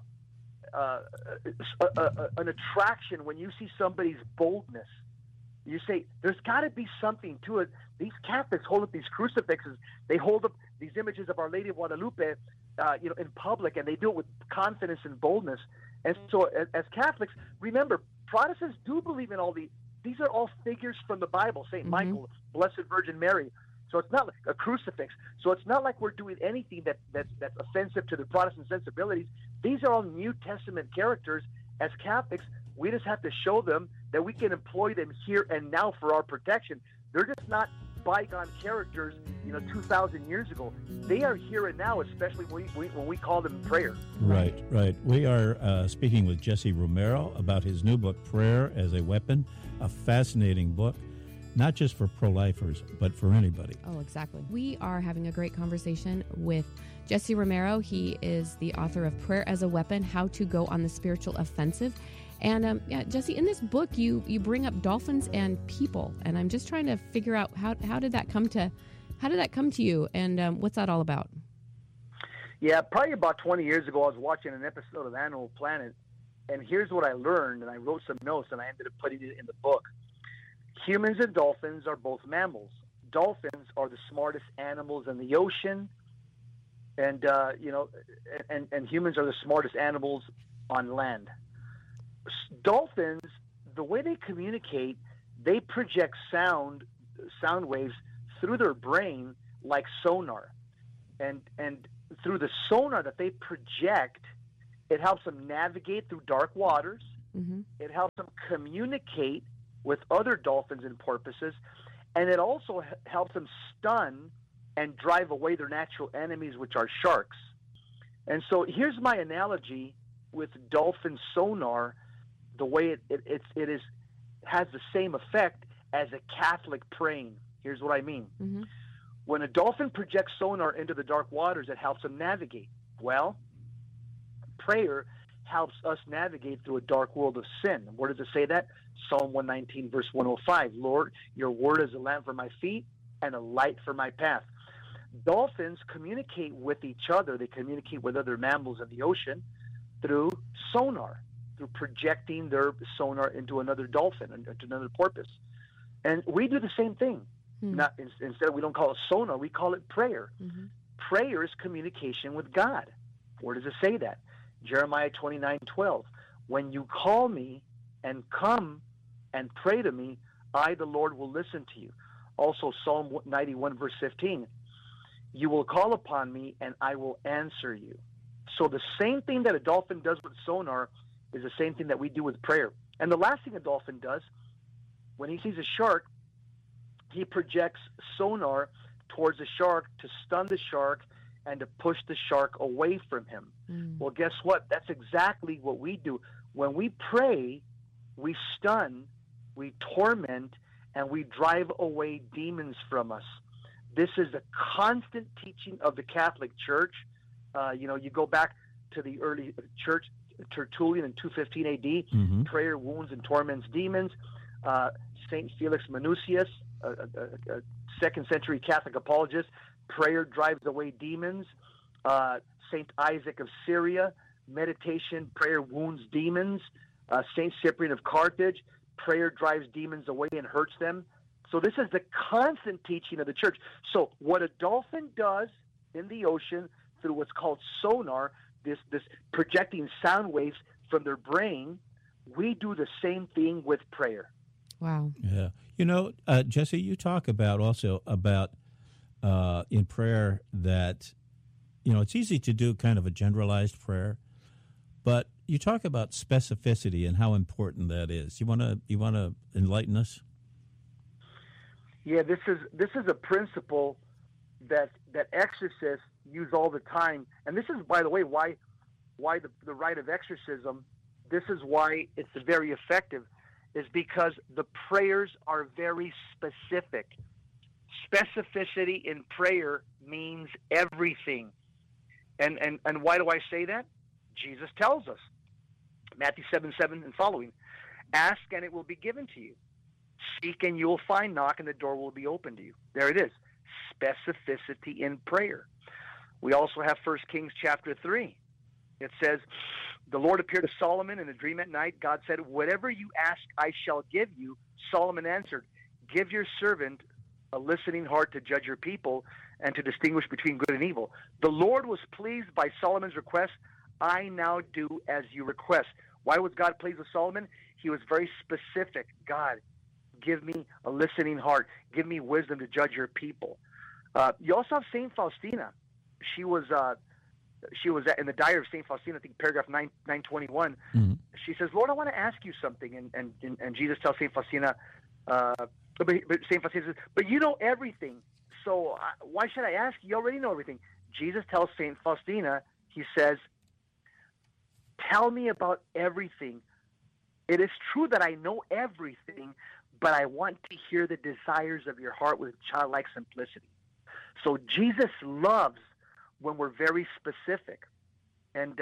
an attraction when you see somebody's boldness. You say, there's got to be something to it. These Catholics hold up these crucifixes. They hold up these images of Our Lady of Guadalupe, in public, and they do it with confidence and boldness. And so as Catholics, remember, Protestants do believe in all these are all figures from the Bible, St. Mm-hmm. Michael, Blessed Virgin Mary. So it's not like a crucifix. So it's not like we're doing anything that's offensive to the Protestant sensibilities. These are all New Testament characters. As Catholics, we just have to show them that we can employ them here and now for our protection. They're just not bygone characters, 2,000 years ago. They are here and now, especially when we call them prayer. Right. We are speaking with Jesse Romero about his new book, Prayer as a Weapon, a fascinating book. Not just for pro-lifers, but for anybody. Oh, exactly. We are having a great conversation with Jesse Romero. He is the author of Prayer as a Weapon, How to Go on the Spiritual Offensive. And Jesse, in this book, you bring up dolphins and people, and I'm just trying to figure out how did that come to you, and what's that all about? Yeah, probably about 20 years ago, I was watching an episode of Animal Planet, and here's what I learned, and I wrote some notes, and I ended up putting it in the book. Humans and dolphins are both mammals. dolphins are the smartest animals in the ocean, and and humans are the smartest animals on land. Dolphins, the way they communicate, they project sound waves through their brain like sonar, and through the sonar that they project, it helps them navigate through dark waters. Mm-hmm. It helps them communicate with other dolphins and porpoises, and it also helps them stun and drive away their natural enemies, which are sharks. And so here's my analogy with dolphin sonar. The way it has the same effect as a Catholic praying. Here's what I mean. Mm-hmm. When a dolphin projects sonar into the dark waters, it helps them navigate. Well, prayer helps us navigate through a dark world of sin. Where does it say that? Psalm 119, verse 105. Lord, your word is a lamp for my feet and a light for my path. Dolphins communicate with each other. They communicate with other mammals in the ocean through sonar, through projecting their sonar into another dolphin, into another porpoise. And we do the same thing. Not instead, we don't call it sonar, we call it prayer. Mm-hmm. Prayer is communication with God. Where does it say that? Jeremiah 29:12. When you call me and come and pray to me, I, the Lord, will listen to you. Also, Psalm 91, verse 15. You will call upon me and I will answer you. So the same thing that a dolphin does with sonar is the same thing that we do with prayer. And the last thing a dolphin does, when he sees a shark, he projects sonar towards the shark to stun the shark and to push the shark away from him. Well, guess what? That's exactly what we do. When we pray, we stun, we torment, and we drive away demons from us. This is the constant teaching of the Catholic Church. You go back to the early church, Tertullian in 215 AD, Mm-hmm. prayer wounds and torments demons. St. Felix Minucius, a 2nd century Catholic apologist, prayer drives away demons. St. Isaac of Syria, meditation, prayer wounds demons. St. Cyprian of Carthage, prayer drives demons away and hurts them. So this is the constant teaching of the church. So what a dolphin does in the ocean through what's called sonar, this projecting sound waves from their brain, we do the same thing with prayer. Wow. Yeah. Jesse, you talk about in prayer that, it's easy to do kind of a generalized prayer, but you talk about specificity and how important that is. You want to enlighten us? Yeah, this is a principle that exorcists use all the time, and this is, by the way, why the rite of exorcism. This is why it's very effective, is because the prayers are very specific. Specificity in prayer means everything. And why do I say that? Jesus tells us, Matthew 7:7 and following, ask and it will be given to you. Seek and you will find, knock and the door will be open to you. There it is, specificity in prayer. We also have 1 Kings chapter 3. It says, the Lord appeared to Solomon in a dream at night. God said, whatever you ask, I shall give you. Solomon answered, give your servant a listening heart to judge your people and to distinguish between good and evil. The Lord was pleased by Solomon's request. I now do as you request. Why was God pleased with Solomon? He was very specific. God, give me a listening heart. Give me wisdom to judge your people. You also have St. Faustina. She was in the Diary of St. Faustina, I think paragraph 921. Mm-hmm. She says, Lord, I want to ask you something. And Jesus tells St. Faustina, but St. Faustina says, but you know everything. So why should I ask? You already know everything. Jesus tells St. Faustina, he says, tell me about everything. It is true that I know everything, but I want to hear the desires of your heart with childlike simplicity. So Jesus loves when we're very specific. And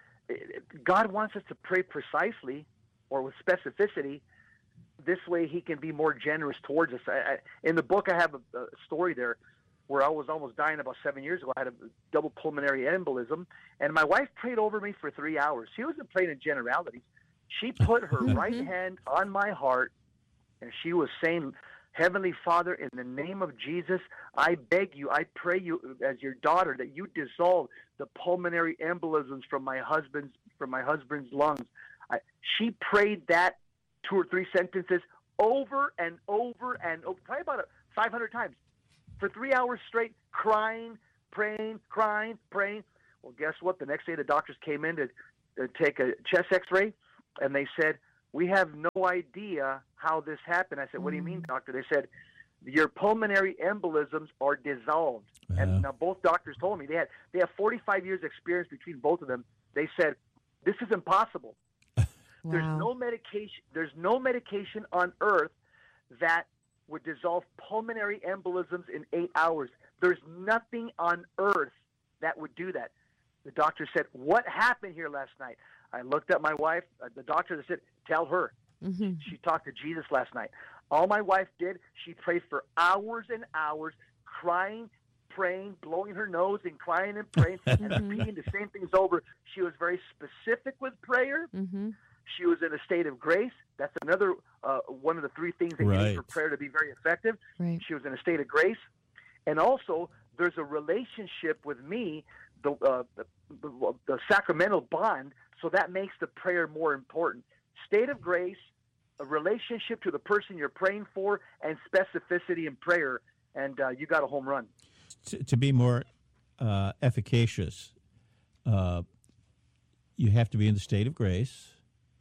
God wants us to pray precisely or with specificity. This way he can be more generous towards us. In the book, I have a story there where I was almost dying about 7 years ago. I had a double pulmonary embolism, and my wife prayed over me for 3 hours. She wasn't praying in generalities. She put her right hand on my heart, and she was saying, Heavenly Father, in the name of Jesus, I beg you, I pray you as your daughter that you dissolve the pulmonary embolisms from my husband's lungs. She prayed that 2 or 3 sentences over and over and over, probably about 500 times, for 3 hours straight, crying, praying, crying, praying. Well, guess what? The next day the doctors came in to take a chest x-ray, and they said, we have no idea how this happened. I said, what do you mean, doctor? They said, your pulmonary embolisms are dissolved. And now both doctors told me they have 45 years experience between both of them. They said, this is impossible. Wow. There's no medication on earth that would dissolve pulmonary embolisms in 8 hours. There's nothing on earth that would do that. The doctor said, what happened here last night? I looked at my wife. The doctor said, tell her. Mm-hmm. She talked to Jesus last night. All my wife did, she prayed for hours and hours, crying, praying, blowing her nose and crying and praying and repeating the same things over. She was very specific with prayer. Mm-hmm. She was in a state of grace. That's another one of the 3 things that you need for prayer to be very effective. Right. She was in a state of grace. And also, there's a relationship with me, the sacramental bond, so that makes the prayer more important. State of grace, a relationship to the person you're praying for, and specificity in prayer, and you got a home run. To be more efficacious, you have to be in the state of grace.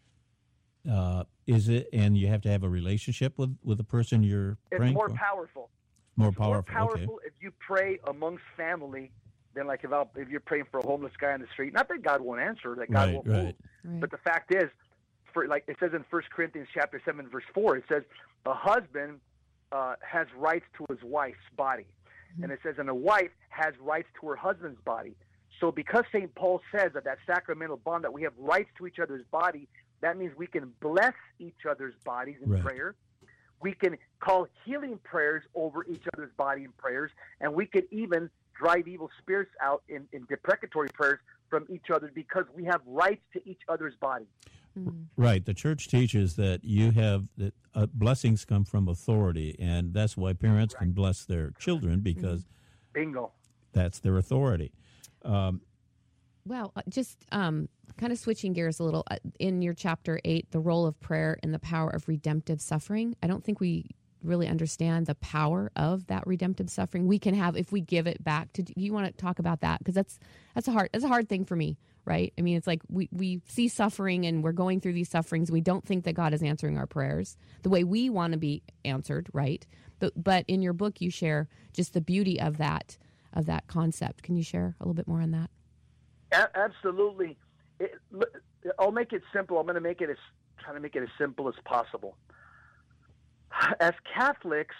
And you have to have a relationship with the person you're praying for? It's more powerful. More It's powerful. more powerful if you pray amongst family than like if you're praying for a homeless guy on the street. Not that God won't answer, that God won't move. Right. But the fact is, like it says in 1 Corinthians chapter 7, verse 4, it says a husband has rights to his wife's body. Mm-hmm. And it says, and a wife has rights to her husband's body. So because St. Paul says that sacramental bond, that we have rights to each other's body, that means we can bless each other's bodies in prayer. We can call healing prayers over each other's body in prayers, and we can even drive evil spirits out in deprecatory prayers from each other because we have rights to each other's body. Right. The church teaches that you have that blessings come from authority, and that's why parents can bless their children because bingo, that's their authority. Well, just kind of switching gears a little, in your chapter 8, the role of prayer and the power of redemptive suffering, I don't think we really understand the power of that redemptive suffering we can have if we give it back to. You want to talk about that? Because that's a hard thing for me, right? I mean, it's like we see suffering and we're going through these sufferings. We don't think that God is answering our prayers the way we want to be answered, right? But in your book, you share just the beauty of that concept. Can you share a little bit more on that? Absolutely. I'll make it simple. I'm going to try to make it as simple as possible. As Catholics,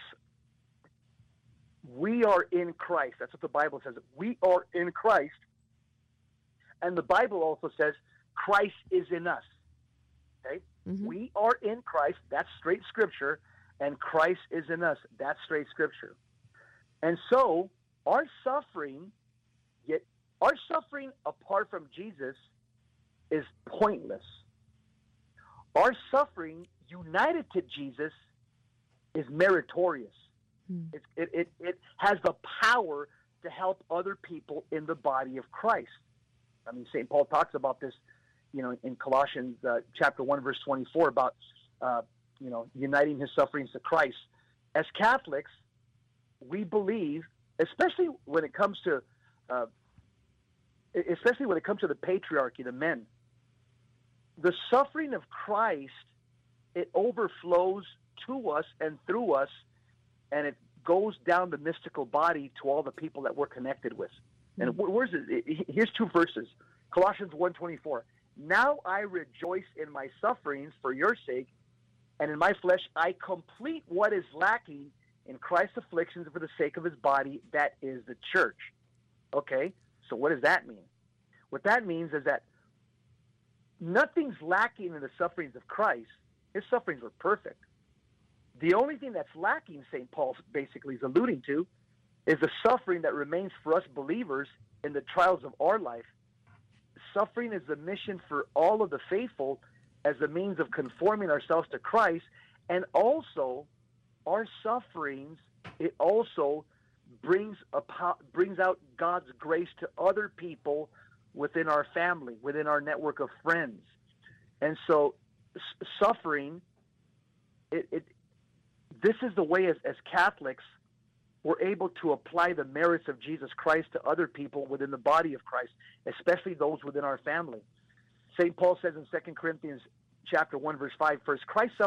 we are in Christ. That's what the Bible says. We are in Christ. And the Bible also says Christ is in us. Okay? Mm-hmm. We are in Christ. That's straight scripture. And Christ is in us. That's straight scripture. And so our suffering apart from Jesus is pointless. Our suffering united to Jesus is meritorious. It has the power to help other people in the body of Christ. I mean, St. Paul talks about this, in Colossians chapter 1, verse 24, about, uniting his sufferings to Christ. As Catholics, we believe, especially when it comes to the patriarchy, the men, the suffering of Christ, it overflows to us and through us, and it goes down the mystical body to all the people that we're connected with. And where's it? Here's 2 verses. Colossians 1:24. Now I rejoice in my sufferings for your sake, and in my flesh I complete what is lacking in Christ's afflictions for the sake of his body, that is the church. Okay, so what does that mean? What that means is that nothing's lacking in the sufferings of Christ. His sufferings were perfect. The only thing that's lacking, St. Paul basically is alluding to, is the suffering that remains for us believers in the trials of our life. Suffering is the mission for all of the faithful as a means of conforming ourselves to Christ, and also our sufferings, it also brings out God's grace to other people within our family, within our network of friends. And so suffering, this is the way as Catholics we're able to apply the merits of Jesus Christ to other people within the body of Christ, especially those within our family. St. Paul says in 2 Corinthians chapter 1, verse 5, "First Christ suffered